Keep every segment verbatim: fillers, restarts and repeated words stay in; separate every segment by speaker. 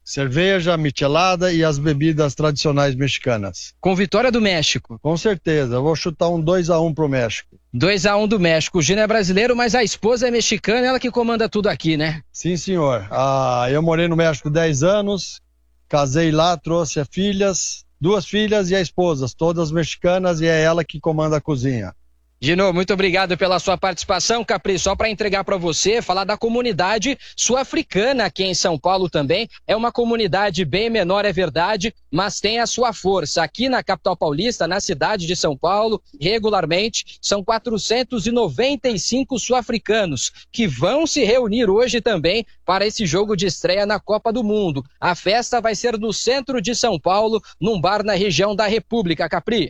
Speaker 1: cerveja, michelada e as bebidas tradicionais mexicanas.
Speaker 2: Com vitória do México?
Speaker 1: Com certeza, eu vou chutar um dois a um pro México.
Speaker 2: dois a um do México. O Gino é brasileiro, mas a esposa é mexicana, ela que comanda tudo aqui, né?
Speaker 1: Sim, senhor. Ah, eu morei no México dez anos, casei lá, trouxe filhas, duas filhas e a esposa, todas mexicanas, e é ela que comanda a cozinha.
Speaker 2: Gino, muito obrigado pela sua participação, Capri. Só para entregar para você, falar da comunidade sul-africana aqui em São Paulo também. É uma comunidade bem menor, é verdade, mas tem a sua força. Aqui na capital paulista, na cidade de São Paulo, regularmente, são quatrocentos e noventa e cinco sul-africanos que vão se reunir hoje também para esse jogo de estreia na Copa do Mundo. A festa vai ser no centro de São Paulo, num bar na região da República, Capri.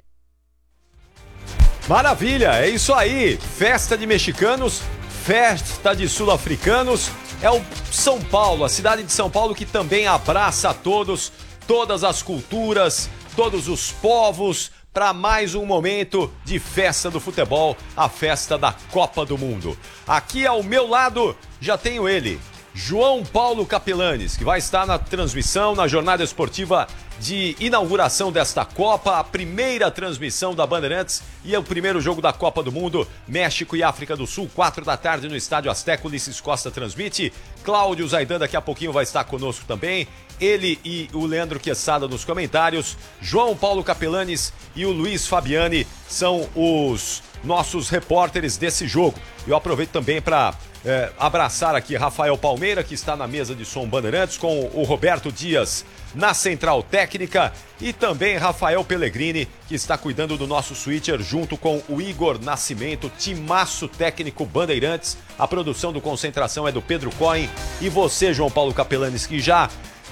Speaker 3: Maravilha, é isso aí, festa de mexicanos, festa de sul-africanos, é o São Paulo, a cidade de São Paulo que também abraça a todos, todas as culturas, todos os povos, para mais um momento de festa do futebol, a festa da Copa do Mundo. Aqui ao meu lado já tenho ele, João Paulo Capelanes, que vai estar na transmissão, na jornada esportiva de inauguração desta Copa, a primeira transmissão da Bandeirantes e é o primeiro jogo da Copa do Mundo, México e África do Sul, quatro da tarde no Estádio Azteca, Ulisses Costa transmite, Cláudio Zaidan daqui a pouquinho vai estar conosco também, ele e o Leandro Quesada nos comentários, João Paulo Capelanes e o Luiz Fabiani são os nossos repórteres desse jogo. Eu aproveito também para é, abraçar aqui Rafael Palmeira, que está na mesa de som Bandeirantes, com o Roberto Dias na central técnica e também Rafael Pellegrini, que está cuidando do nosso switcher junto com o Igor Nascimento, timaço técnico Bandeirantes. A produção do Concentração é do Pedro Cohen e você, João Paulo Capelanes, que já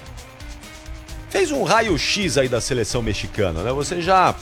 Speaker 3: fez um raio-x aí da seleção mexicana, né? Você já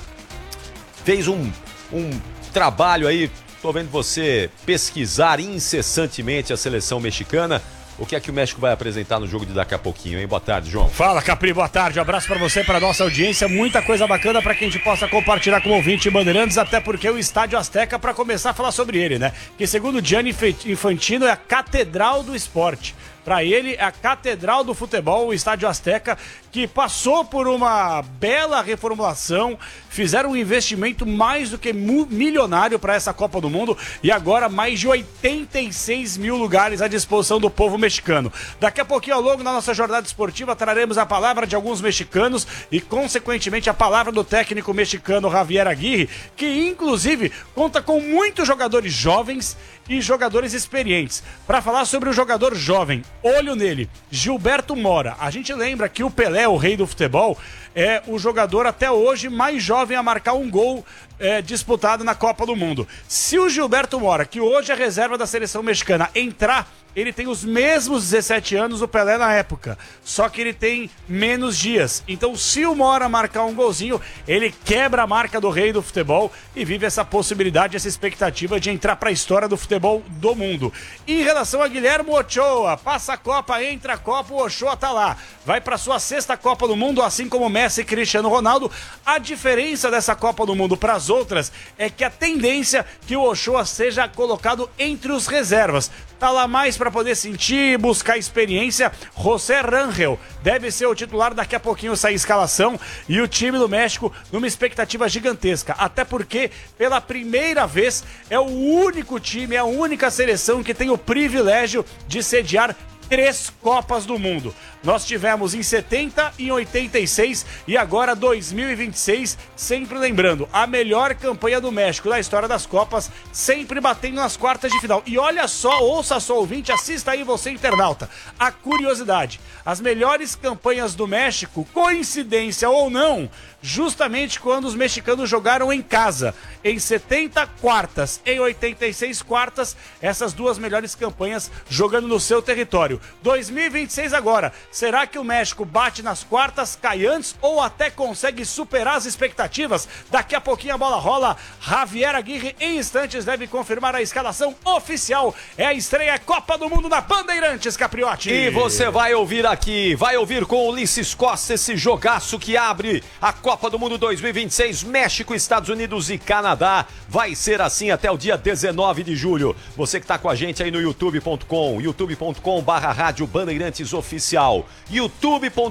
Speaker 3: fez um, um trabalho aí, tô vendo você pesquisar incessantemente a seleção mexicana. O que é que o México vai apresentar no jogo de daqui a pouquinho, hein? Boa tarde, João.
Speaker 4: Fala, Capri, boa tarde. Um abraço pra você, pra nossa audiência. Muita coisa bacana pra que a gente possa compartilhar com o ouvinte Bandeirantes, até porque o Estádio Azteca, pra começar a falar sobre ele, né? Que segundo Gianni Infantino é a catedral do esporte. Para ele, é a catedral do futebol, o Estádio Azteca, que passou por uma bela reformulação, fizeram um investimento mais do que milionário para essa Copa do Mundo e agora mais de oitenta e seis mil lugares à disposição do povo mexicano. Daqui a pouquinho, ao longo da nossa jornada esportiva, traremos a palavra de alguns mexicanos e, consequentemente, a palavra do técnico mexicano Javier Aguirre, que, inclusive, conta com muitos jogadores jovens e jogadores experientes. Para falar sobre o jogador jovem, olho nele, Gilberto Mora. A gente lembra que o Pelé, o rei do futebol, é o jogador até hoje mais jovem a marcar um gol é, disputado na Copa do Mundo. Se o Gilberto Mora, que hoje é reserva da seleção mexicana, entrar, ele tem os mesmos dezessete anos do Pelé na época, só que ele tem menos dias. Então, se o Mora marcar um golzinho, ele quebra a marca do rei do futebol e vive essa possibilidade, essa expectativa de entrar para a história do futebol do mundo. Em relação a Guilherme Ochoa, passa a Copa, entra a Copa, o Ochoa tá lá. Vai para sua sexta Copa do Mundo, assim como Messi e Cristiano Ronaldo. A diferença dessa Copa do Mundo para as outras é que a tendência é que o Ochoa seja colocado entre os reservas. Tá lá mais para poder sentir, buscar experiência. José Rangel deve ser o titular, daqui a pouquinho sai a escalação e o time do México numa expectativa gigantesca, até porque pela primeira vez é o único time, é a única seleção que tem o privilégio de sediar três Copas do Mundo. Nós tivemos em setenta e em oitenta e seis e agora dois mil e vinte e seis, sempre lembrando, a melhor campanha do México da história das Copas, sempre batendo nas quartas de final. E olha só, ouça só, ouvinte, assista aí você, internauta, a curiosidade. As melhores campanhas do México, coincidência ou não, justamente quando os mexicanos jogaram em casa. Em setenta, quartas, em oitenta e seis, quartas, essas duas melhores campanhas jogando no seu território. dois mil e vinte e seis agora, será que o México bate nas quartas, cai antes ou até consegue superar as expectativas? Daqui a pouquinho a bola rola, Javier Aguirre em instantes deve confirmar a escalação oficial. É a estreia Copa do Mundo na Bandeirantes, Capriotti.
Speaker 3: E você vai ouvir aqui, vai ouvir com o Ulisses Costa esse jogaço que abre a Copa do Mundo dois mil e vinte e seis, México, Estados Unidos e Canadá. Vai ser assim até o dia dezenove de julho. Você que está com a gente aí no youtube ponto com, youtube ponto com barra rádio Bandeirantes Oficial, youtube ponto com